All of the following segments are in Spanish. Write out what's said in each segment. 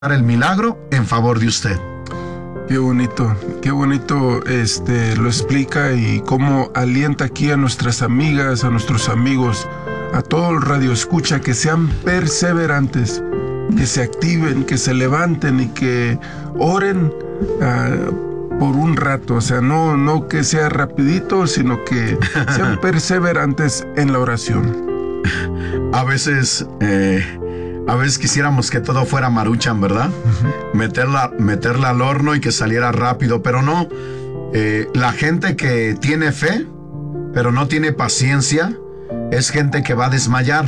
el milagro en favor de usted. Qué bonito lo explica y cómo alienta aquí a nuestras amigas, a nuestros amigos, a todo el radio escucha, que sean perseverantes, que se activen, que se levanten y que oren por un rato, o sea, no que sea rapidito, sino que sean perseverantes en la oración. A veces quisiéramos que todo fuera maruchan, ¿verdad? Meterla al horno y que saliera rápido, pero no. La gente que tiene fe, pero no tiene paciencia, es gente que va a desmayar.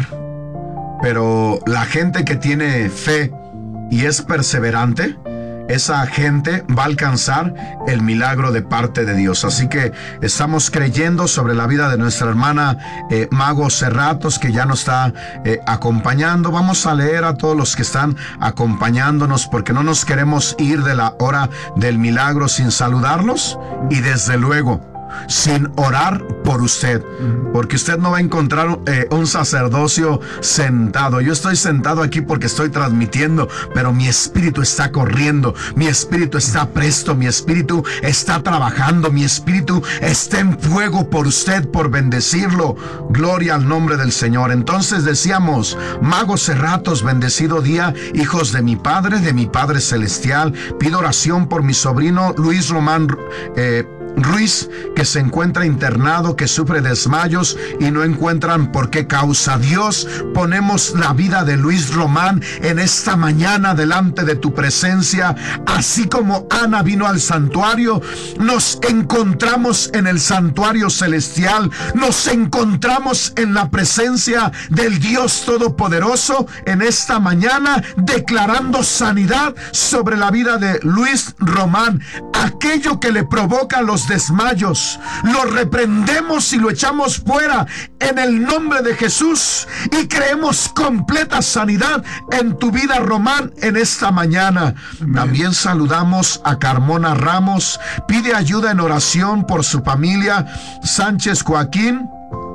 Pero la gente que tiene fe y es perseverante, esa gente va a alcanzar el milagro de parte de Dios. Así que estamos creyendo sobre la vida de nuestra hermana Mago Cerratos, que ya nos está acompañando. Vamos a leer a todos los que están acompañándonos, porque no nos queremos ir de la hora del milagro sin saludarlos y desde luego sin orar por usted, porque usted no va a encontrar un sacerdocio sentado. Yo estoy sentado aquí porque estoy transmitiendo, pero mi espíritu está corriendo, mi espíritu está presto, mi espíritu está trabajando, mi espíritu está en fuego por usted, por bendecirlo. Gloria al nombre del Señor. Entonces decíamos: Mago Cerratos, bendecido día, hijos de mi Padre Celestial. Pido oración por mi sobrino Luis Román Ruiz, que se encuentra internado, que sufre desmayos y no encuentran por qué causa. Dios, ponemos la vida de Luis Román en esta mañana delante de tu presencia. Así como Ana vino al santuario, nos encontramos en el santuario celestial, nos encontramos en la presencia del Dios Todopoderoso en esta mañana, declarando sanidad sobre la vida de Luis Román. Aquello que le provoca los desmayos, lo reprendemos y lo echamos fuera en el nombre de Jesús, y creemos completa sanidad en tu vida, Román, en esta mañana. Amén. También saludamos a Carmona Ramos, pide ayuda en oración por su familia Sánchez Joaquín,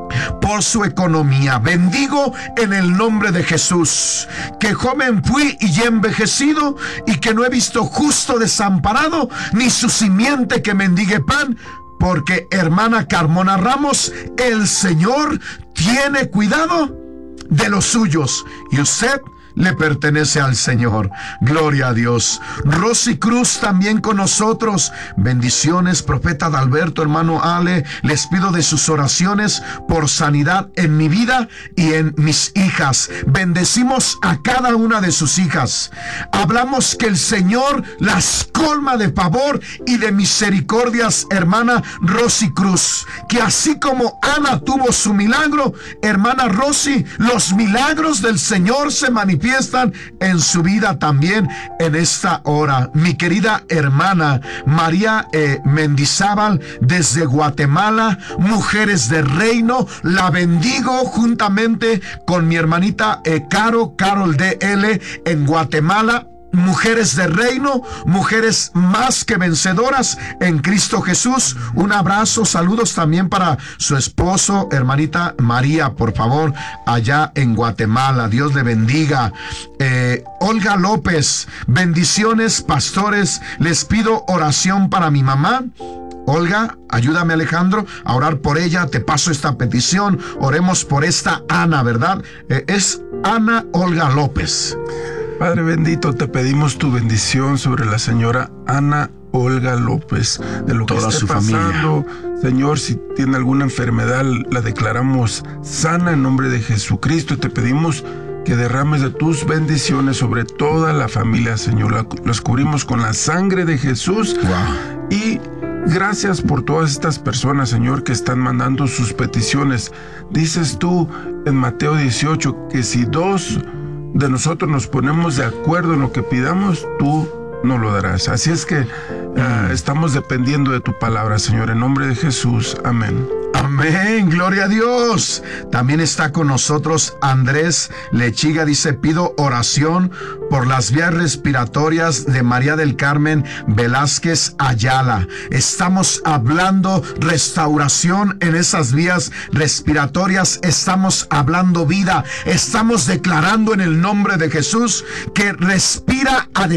por su economía. Bendigo en el nombre de Jesús, que joven fui y he envejecido, y que no he visto justo desamparado, ni su simiente que mendigue pan. Porque, hermana Carmona Ramos, el Señor tiene cuidado de los suyos, y usted le pertenece al Señor. Gloria a Dios. Rosy Cruz también con nosotros. Bendiciones, profeta Adalberto, hermano Ale. Les pido de sus oraciones por sanidad en mi vida y en mis hijas. Bendecimos a cada una de sus hijas. Hablamos que el Señor las colma de favor y de misericordias, hermana Rosy Cruz. Que así como Ana tuvo su milagro, hermana Rosy, los milagros del Señor se manifiestan en su vida también en esta hora. Mi querida hermana María Mendizábal desde Guatemala, Mujeres de Reino, la bendigo juntamente con mi hermanita Carol DL en Guatemala. Mujeres de Reino, mujeres más que vencedoras en Cristo Jesús. Un abrazo, saludos también para su esposo, hermanita María, por favor, allá en Guatemala. Dios le bendiga. Olga López, bendiciones, pastores. Les pido oración para mi mamá. Olga, ayúdame, Alejandro, a orar por ella. Te paso esta petición. Oremos por esta Ana, ¿verdad? Es Ana Olga López. Padre bendito, te pedimos tu bendición sobre la señora Ana Olga López, de lo que toda esté su pasando. Familia. Señor, si tiene alguna enfermedad, la declaramos sana en nombre de Jesucristo, y te pedimos que derrames de tus bendiciones sobre toda la familia, Señor. Los cubrimos con la sangre de Jesús. Wow. Y gracias por todas estas personas, Señor, que están mandando sus peticiones. Dices tú en Mateo 18 que si dos de nosotros nos ponemos de acuerdo en lo que pidamos, tú nos lo darás. Así es que estamos dependiendo de tu palabra, Señor, en nombre de Jesús. Amén. Amén, gloria a Dios. También está con nosotros Andrés Lechiga, dice: pido oración por las vías respiratorias de María del Carmen Velázquez Ayala. Estamos hablando restauración en esas vías respiratorias, estamos hablando vida, estamos declarando en el nombre de Jesús que respira adecuadamente